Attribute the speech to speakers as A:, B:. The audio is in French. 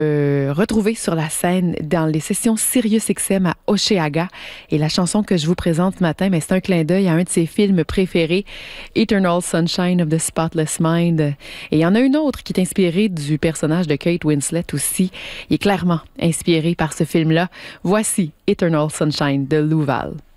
A: retrouvé sur la scène dans les sessions SiriusXM à Hochelaga. Et la chanson que je vous présente ce matin, c'est un clin d'œil à un de ses films préférés, Eternal Sunshine of the Spotless Mind. Et il y en a une autre qui est inspirée du personnage de Kate Winslet aussi. Il est clairement inspiré par ce film-là. Voici Eternal Sunshine de Lou Val.